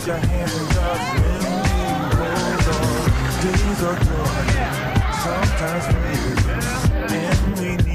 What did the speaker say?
your hands in God's when we hold on. Days are good, sometimes we and we